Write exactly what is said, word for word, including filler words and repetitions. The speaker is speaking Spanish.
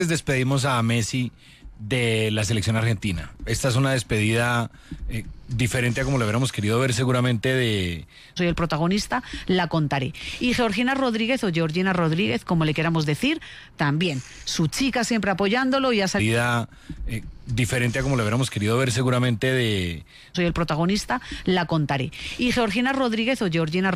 Despedimos a Messi de la selección argentina. Esta es una despedida eh, diferente a como lo hubiéramos querido ver seguramente de... Soy el protagonista, la contaré. Y Georgina Rodríguez o Georgina Rodríguez, como le queramos decir, también. Su chica siempre apoyándolo y ha salido... Despedida eh, diferente a como lo hubiéramos querido ver seguramente de... Soy el protagonista, la contaré. Y Georgina Rodríguez o Georgina